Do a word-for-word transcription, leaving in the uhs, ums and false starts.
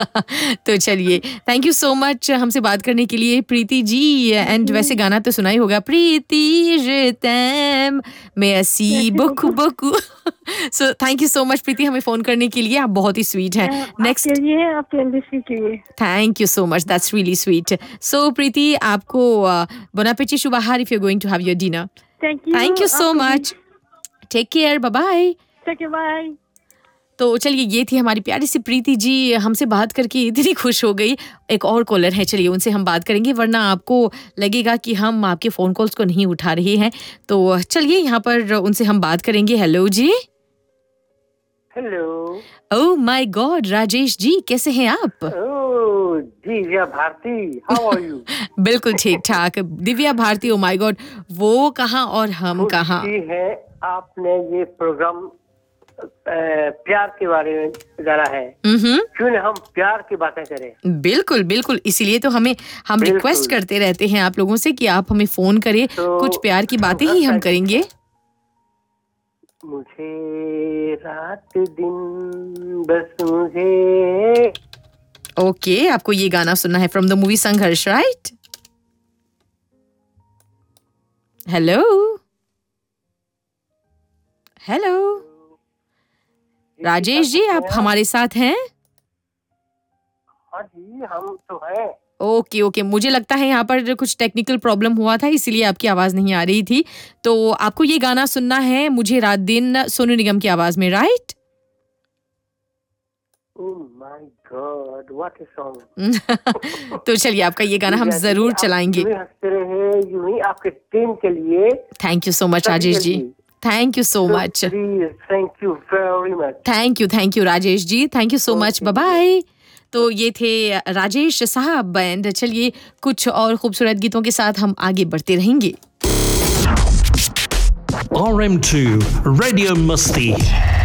तो चलिए, thank you so much हमसे बात करने के लिए प्रीति जी। एंड वैसे गाना तो सुना ही होगा, प्रीति जे तैम मैं असी बकु बकु। So thank you so much प्रीति हमें फोन करने के लिए, आप बहुत ही स्वीट हैं। नेक्स्ट आपके लिए, आपके एमबीसी के लिए। Thank you so much, that's really sweet. सो प्रीति, आपको बोन एपेटी शुभ आहार if you are going to have your dinner. Thank you, thank you so much, take care, bye bye. Take care, bye. तो चलिए, ये थी हमारी प्यारी सी प्रीति जी, हमसे बात करके इतनी खुश हो गई। एक और कॉलर है, चलिए उनसे हम बात करेंगे, वरना आपको लगेगा कि हम आपके फ़ोन कॉल्स को नहीं उठा रहे हैं। तो चलिए यहाँ पर उनसे हम बात करेंगे। Hello ji. Hello. Oh my God, Rajesh ji कैसे हैं आप? ओह Divya Bharti, how are you? बिल्कुल ठीक ठाक। Divya Bharti, oh my God, वो कहाँ और हम कहाँ। है आपने ये प्रोग्राम प्यार के बारे में गाना है, क्यों न हम प्यार की बातें करें। बिल्कुल बिल्कुल, इसीलिए तो हमें हम रिक्वेस्ट करते रहते हैं आप लोगों से कि आप हमें फोन करें, तो कुछ प्यार की बातें ही हम करेंगे। मुझे रात दिन बस मुझे। ओके, आपको ये गाना सुनना है फ्रॉम द मूवी संघर्ष, right? Hello hello Rajesh ji, आप हमारे साथ हैं? हाँ जी, हम तो हैं। ओके ओके, मुझे लगता है यहाँ पर कुछ टेक्निकल प्रॉब्लम हुआ था, इसीलिए आपकी आवाज नहीं आ रही थी। तो आपको ये गाना सुनना है मुझे रात दिन, सोनू निगम की आवाज में, right? Oh my God, what a song! तो चलिए, आपका ये गाना हम जरूर चलाएंगे। हंसते रहे यूं ही आपके टीम के लिए। Thank you so much Rajesh ji, thank you so much. Thank you very much. Thank you thank you Rajesh ji, thank you so much, bye bye. तो ये थे राजेश साहब। एंड चलिए, कुछ और खूबसूरत गीतों के साथ हम आगे बढ़ते रहेंगे। R M two Radio Musti